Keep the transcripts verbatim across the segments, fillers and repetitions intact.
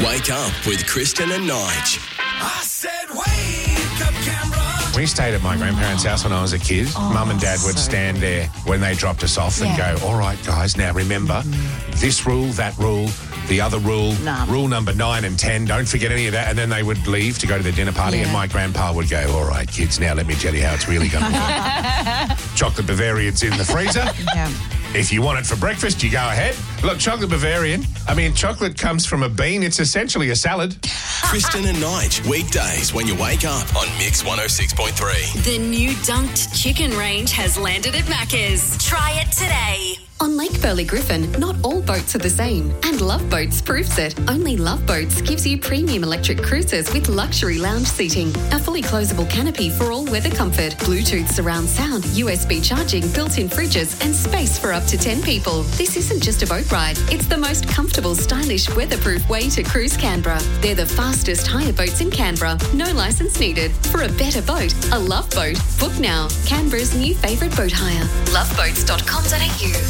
Wake up with Kristen and Nige. I said wake up, Canberra. We stayed at my grandparents' house when I was a kid. Oh, Mum and Dad would so stand there when they dropped us off and Yeah. go, all right, guys, now remember this rule, that rule, the other rule, Nah. rule number nine and ten, don't forget any of that. And then they would leave to go to the dinner party Yeah. and my grandpa would go, all right, kids, now let me tell you how it's really going to work. Chocolate Bavarian's in the freezer. Yeah. If you want it for breakfast, you go ahead. Look, chocolate Bavarian, I mean, chocolate comes from a bean. It's essentially a salad. Kristen and Nige, weekdays when you wake up on Mix one oh six point three. The new dunked chicken range has landed at Macca's. Try it today. On Lake Burley Griffin, not all boats are the same. And Love Boats proves it. Only Love Boats gives you premium electric cruises with luxury lounge seating, a fully closable canopy for all weather comfort, Bluetooth surround sound, U S B charging, built-in fridges, and space for up to ten people. This isn't just a boat ride. It's the most comfortable, stylish, weatherproof way to cruise Canberra. They're the fastest hire boats in Canberra. No licence needed. For a better boat, a Love Boat. Book now. Canberra's new favourite boat hire. love boats dot com dot a u.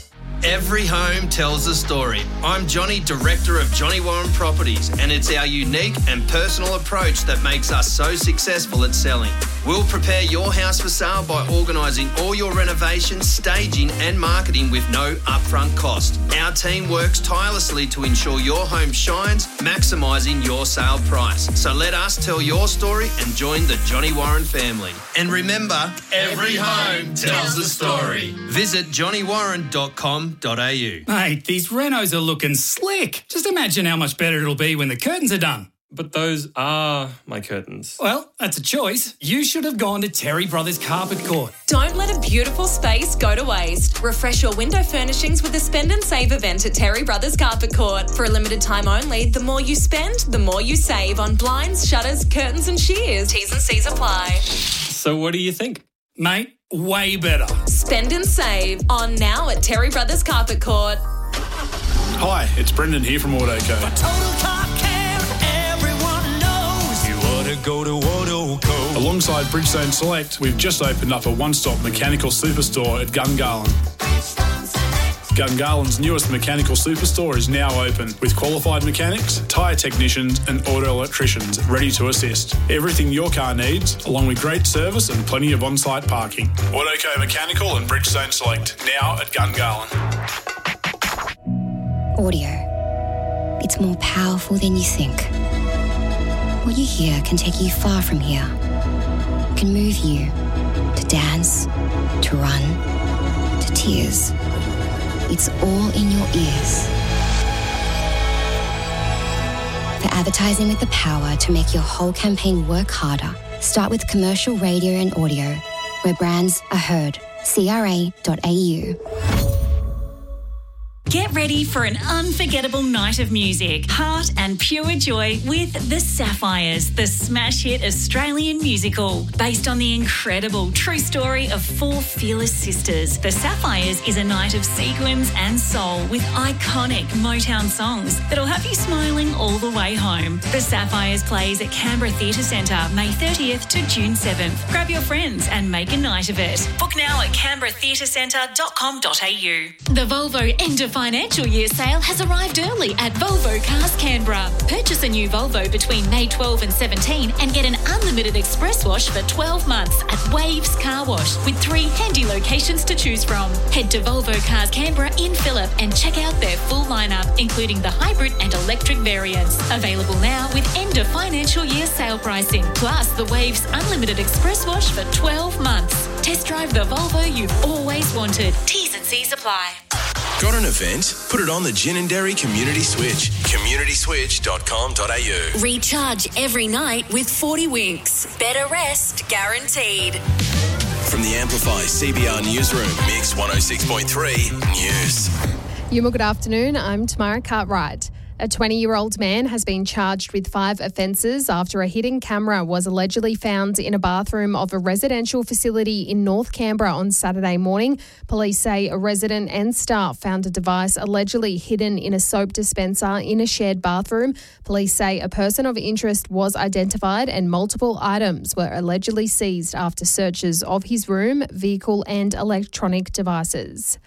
Every home tells a story. I'm Johnny, Director of Johnny Warren Properties, and it's our unique and personal approach that makes us so successful at selling. We'll prepare your house for sale by organising all your renovations, staging and marketing with no upfront cost. Our team works tirelessly to ensure your home shines, maximising your sale price. So let us tell your story and join the Johnny Warren family. And remember, every home tells a story. Visit johnny warren dot com dot a u. Mate, these renos are looking slick. Just imagine how much better it'll be when the curtains are done. But those are my curtains. Well, that's a choice. You should have gone to Terry Brothers Carpet Court. Don't let a beautiful space go to waste. Refresh your window furnishings with the Spend and Save event at Terry Brothers Carpet Court. For a limited time only, the more you spend, the more you save on blinds, shutters, curtains and shears. T's and C's apply. So what do you think? Mate, way better. Spend and Save on now at Terry Brothers Carpet Court. Hi, it's Brendan here from Autoco. Total car care, everyone knows. You ought to go to Autoco. Alongside Bridgestone Select, we've just opened up a one-stop mechanical superstore at Gungahlin. Gungahlин's newest mechanical superstore is now open with qualified mechanics, tyre technicians and auto electricians ready to assist. Everything your car needs, along with great service and plenty of on-site parking. Autoco Mechanical and Bridgestone Select, now at Gungahlin. Audio. It's more powerful than you think. What you hear can take you far from here. It can move you to dance, to run, to tears. It's all in your ears. For advertising with the power to make your whole campaign work harder, start with commercial radio and audio, where brands are heard. C R A dot A U. Get ready for an unforgettable night of music, heart and pure joy with The Sapphires, the smash hit Australian musical. Based on the incredible true story of four fearless sisters, The Sapphires is a night of sequins and soul with iconic Motown songs that'll have you smiling all the way home. The Sapphires plays at Canberra Theatre Centre May thirtieth to June seventh. Grab your friends and make a night of it. Book now at canberra theatre centre dot com dot a u. The Volvo end of financial year sale has arrived early at Volvo Cars Canberra. Purchase a new Volvo between May twelfth and seventeenth and get an unlimited express wash for twelve months at Waves Car Wash with three handy locations to choose from. Head to Volvo Cars Canberra in Phillip and check out their full lineup, including the hybrid and electric variants. Available now with end of financial year sale pricing, plus the Waves unlimited express wash for twelve months. Test drive the Volvo you've always wanted. T's and C's apply. Got an event? Put it on the Gin and Dairy Community Switch. community switch dot com dot a u. Recharge every night with forty winks. Better rest guaranteed. From the Amplify C B R Newsroom, Mix one oh six point three News. Yuma, good afternoon. I'm Tamara Cartwright. A twenty-year-old man has been charged with five offences after a hidden camera was allegedly found in a bathroom of a residential facility in North Canberra on Saturday morning. Police say a resident and staff found a device allegedly hidden in a soap dispenser in a shared bathroom. Police say a person of interest was identified and multiple items were allegedly seized after searches of his room, vehicle and electronic devices.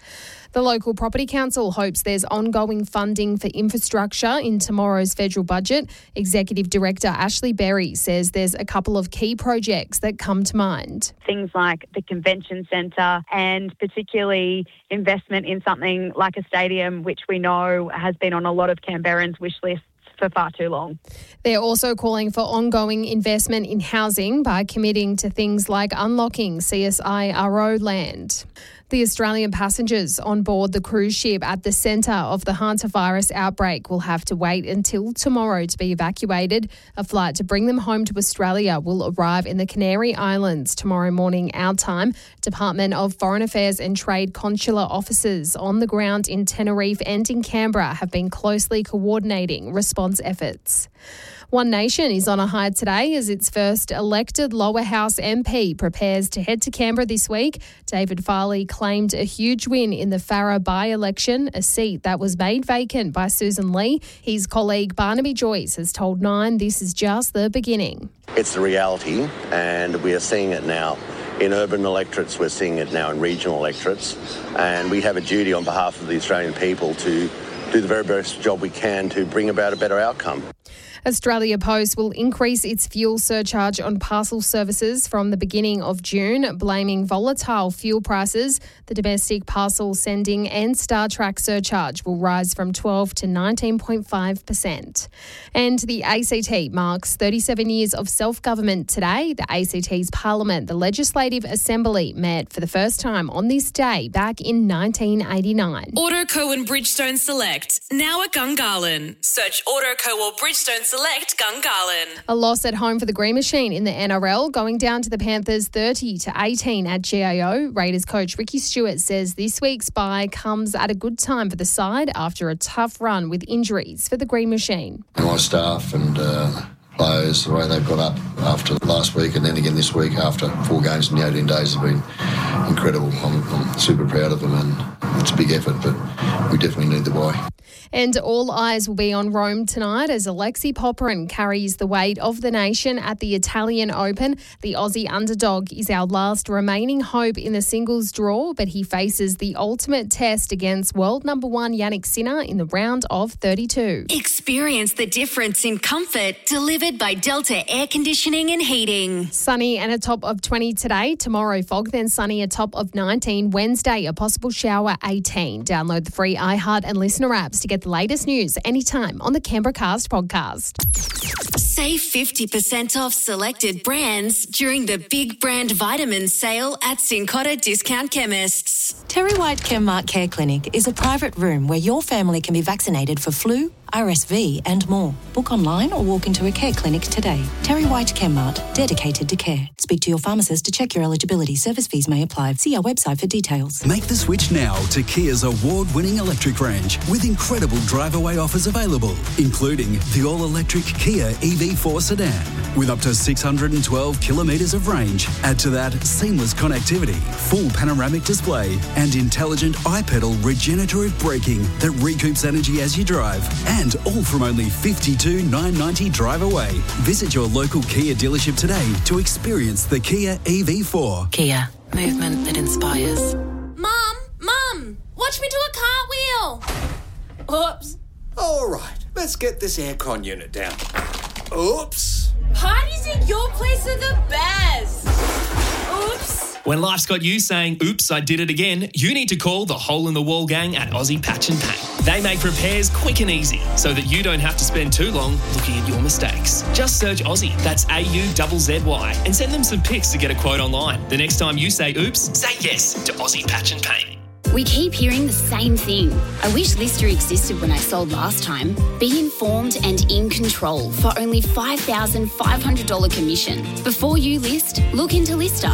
The local property council hopes there's ongoing funding for infrastructure in tomorrow's federal budget. Executive Director Ashley Berry says there's a couple of key projects that come to mind. Things like the convention centre and particularly investment in something like a stadium, which we know has been on a lot of Canberrans' wish lists for far too long. They're also calling for ongoing investment in housing by committing to things like unlocking C S I R O land. The Australian passengers on board the cruise ship at the centre of the hantavirus outbreak will have to wait until tomorrow to be evacuated. A flight to bring them home to Australia will arrive in the Canary Islands tomorrow morning our time. Department of Foreign Affairs and Trade consular officers on the ground in Tenerife and in Canberra have been closely coordinating response efforts. One Nation is on a high today as its first elected lower house M P prepares to head to Canberra this week. David Farley claimed a huge win in the Farrer by-election, a seat that was made vacant by Susan Lee. His colleague Barnaby Joyce has told Nine this is just the beginning. It's the reality, and we are seeing it now. In urban electorates, we're seeing it now in regional electorates, and we have a duty on behalf of the Australian people to do the very best job we can to bring about a better outcome. Australia Post will increase its fuel surcharge on parcel services from the beginning of June, blaming volatile fuel prices. The domestic parcel sending and StarTrack surcharge will rise from twelve to nineteen point five percent. And the A C T marks thirty-seven years of self-government today. The A C T's Parliament, the Legislative Assembly, met for the first time on this day back in nineteen eighty-nine. Autoco and Bridgestone Select, now at Gungahlin. Search Autoco or Bridgestone Select Gungahlin. A loss at home for the Green Machine in the N R L, going down to the Panthers thirty to eighteen at G A O. Raiders coach Ricky Stewart says this week's bye comes at a good time for the side after a tough run with injuries for the Green Machine. My staff and uh, players, the way they've got up after last week and then again this week after four games in the eighteen days have been incredible. I'm, I'm super proud of them, and it's a big effort, but we definitely need the bye. And all eyes will be on Rome tonight as Alexei Popyrin carries the weight of the nation at the Italian Open. The Aussie underdog is our last remaining hope in the singles draw, but he faces the ultimate test against world number one Jannik Sinner in the round of thirty-two. Experience the difference in comfort delivered by Delta Air Conditioning and Heating. Sunny and a top of twenty today. Tomorrow fog, then sunny, a top of nineteen. Wednesday a possible shower, eighteen. Download the free iHeart and Listener apps to get the latest news anytime on the Canberra Cast podcast. Save fifty percent off selected brands during the Big Brand Vitamin Sale at Cincotta Discount Chemists. Terry White Chemmart Care Clinic is a private room where your family can be vaccinated for flu, R S V and more. Book online or walk into a care clinic today. Terry White Chemmart, dedicated to care. Speak to your pharmacist to check your eligibility. Service fees may apply. See our website for details. Make the switch now to Kia's award-winning electric range with incredible drive-away offers available, including the all-electric Kia E V four sedan with up to six hundred twelve kilometres of range. Add to that seamless connectivity, full panoramic display and intelligent iPedal regenerative braking that recoups energy as you drive. And all from only fifty-two thousand nine hundred ninety dollars drive away. Visit your local Kia dealership today to experience the Kia E V four. Kia, movement that inspires. Mum, Mum, watch me do a cartwheel. Oops. All right, let's get this aircon unit down. Oops. Parties at your place are the best. Oops. When life's got you saying, oops, I did it again, you need to call the Hole in the Wall gang at Aussie Patch and Paint. They make repairs quick and easy so that you don't have to spend too long looking at your mistakes. Just search Aussie, that's A U Z Z Y, and send them some pics to get a quote online. The next time you say oops, say yes to Aussie Patch and Paint. We keep hearing the same thing. I wish Lister existed when I sold last time. Be informed and in control for only five thousand five hundred dollars commission. Before you list, look into Lister.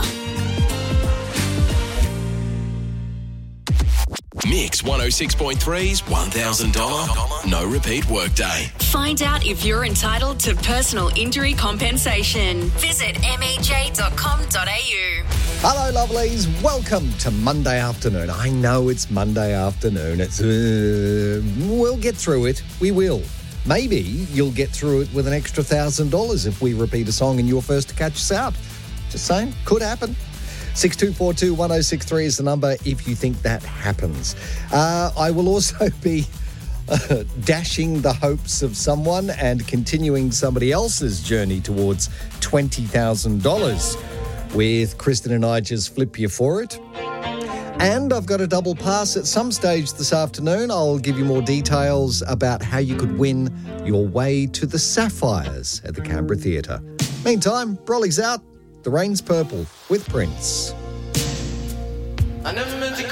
Mix one oh six point three's one thousand dollars no repeat workday. Find out if you're entitled to personal injury compensation. Visit m e j dot com dot a u. Hello, lovelies. Welcome to Monday afternoon. I know it's Monday afternoon. It's uh, we'll get through it. We will. Maybe you'll get through it with an extra thousand dollars if we repeat a song and you're first to catch us out. Just saying, could happen. six two four two, one oh six three is the number if you think that happens. Uh, I will also be uh, dashing the hopes of someone and continuing somebody else's journey towards twenty thousand dollars with Kristen and I just flip you for it. And I've got a double pass at some stage this afternoon. I'll give you more details about how you could win your way to the Sapphires at the Canberra Theatre. Meantime, Broly's out. The Rain's Purple with Prince. I never meant to